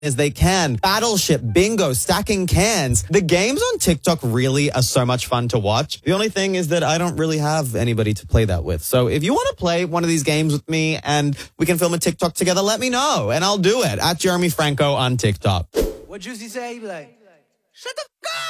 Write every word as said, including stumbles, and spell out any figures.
as they can. Battleship, bingo, stacking cans. The games on TikTok really are so much fun to watch. The only thing is that I don't really have anybody to play that with. So if you want to play one of these games with me and we can film a TikTok together, let me know and I'll do it at Jeremy Franco on TikTok. What Juicy say? He be like, shut the f*** up!